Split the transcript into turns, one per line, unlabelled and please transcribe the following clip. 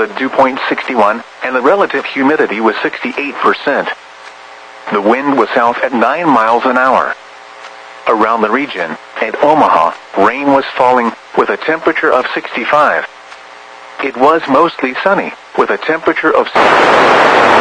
the dew point 61, and the relative humidity was 68%. The wind was south at 9 miles an hour. Around the region, at Omaha, rain was falling, with a temperature of 65. It was mostly sunny, with a temperature of